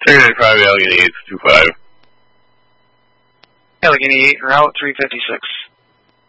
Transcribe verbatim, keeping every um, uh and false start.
Secondary five, Allegheny eight two five. Allegheny eight, route three fifty-six.